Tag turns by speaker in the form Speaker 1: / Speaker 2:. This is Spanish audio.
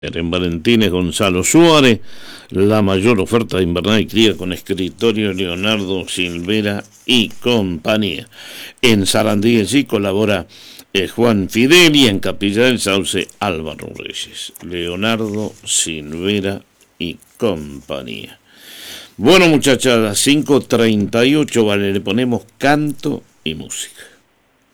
Speaker 1: En Valentines, Gonzalo Suárez, la mayor oferta de invernal y cría con escritorio Leonardo Silvera y compañía. En Sarandí en sí colabora Juan Fidel y en Capilla del Sauce Álvaro Reyes. Leonardo Silvera y compañía. Bueno, muchachada, 5:38, vale, le ponemos canto y música.